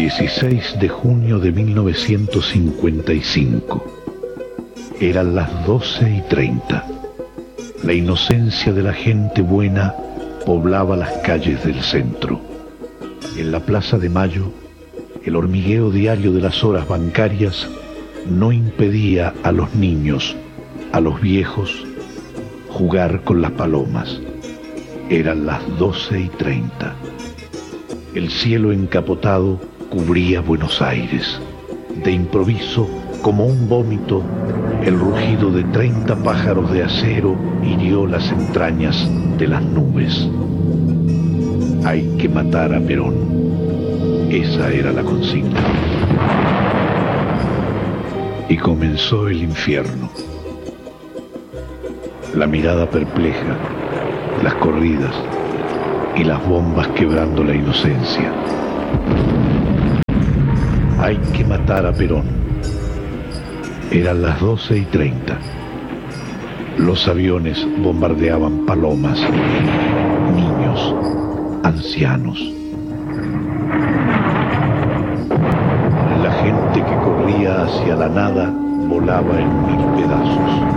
16 de junio de 1955. Eran las 12:30. La inocencia de la gente buena poblaba las calles del centro. En la Plaza de Mayo, el hormigueo diario de las horas bancarias no impedía a los niños, a los viejos, jugar con las palomas. Eran las 12:30. El cielo encapotado cubría Buenos Aires. De improviso, como un vómito, el rugido de 30 pájaros de acero hirió las entrañas de las nubes. Hay que matar a Perón. Esa era la consigna. Y comenzó el infierno. La mirada perpleja, las corridas y las bombas quebrando la inocencia. Hay que matar a Perón. Eran las 12:30. Los aviones bombardeaban palomas, niños, ancianos. La gente que corría hacia la nada volaba en 1000 pedazos.